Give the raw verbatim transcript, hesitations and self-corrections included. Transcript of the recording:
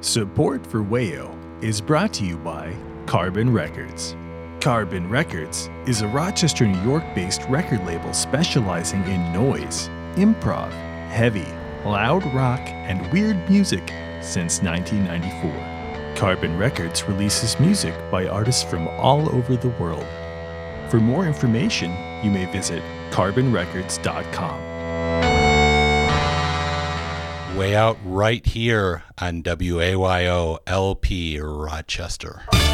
Support for Wayo is brought to you by Carbon Records. Carbon Records is a Rochester, New York-based record label specializing in noise, improv, heavy, loud rock, and weird music since nineteen ninety-four. Carbon Records releases music by artists from all over the world. For more information, you may visit carbon records dot com. Way Out right here on W A Y O L P Rochester.